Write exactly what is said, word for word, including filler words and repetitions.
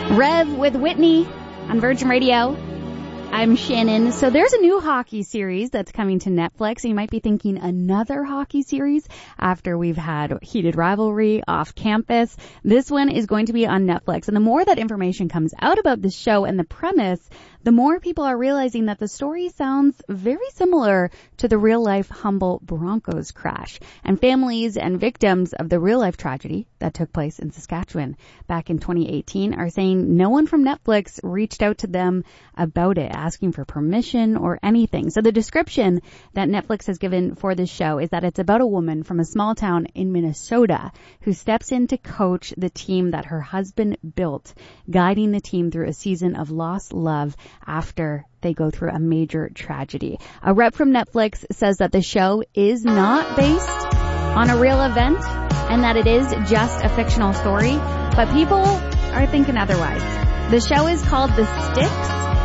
Rev with Whitney on Virgin Radio. I'm Shannon. So there's a new hockey series that's coming to Netflix. You might be thinking another hockey series after we've had heated rivalry off campus. This one is going to be on Netflix. And the more that information comes out about the show and the premise, the more people are realizing that the story sounds very similar to the real-life Humboldt Broncos crash. And families and victims of the real-life tragedy that took place in Saskatchewan back in twenty eighteen are saying no one from Netflix reached out to them about it, asking for permission or anything. So the description that Netflix has given for this show is that it's about a woman from a small town in Minnesota who steps in to coach the team that her husband built, guiding the team through a season of lost love after they go through a major tragedy. A rep from Netflix says that the show is not based on a real event and that it is just a fictional story, but people are thinking otherwise. The show is called The Sticks,